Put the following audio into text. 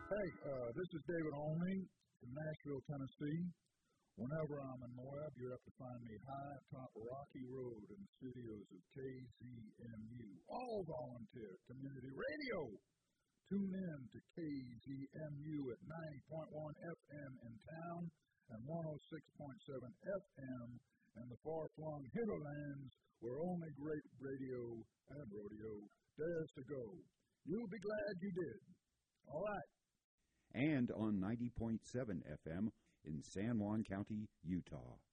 Hey, this is David Olney from Nashville, Tennessee. Whenever I'm in Moab, you're up to find me high atop Rocky Road in the studios of KZMU, all volunteer community radio. Tune in to KZMU at 90.1 FM in town and 106.7 FM in the far-flung hinterlands where only great radio and rodeo dares to go. You'll be glad you did. All right. And on 90.7 FM in San Juan County, Utah.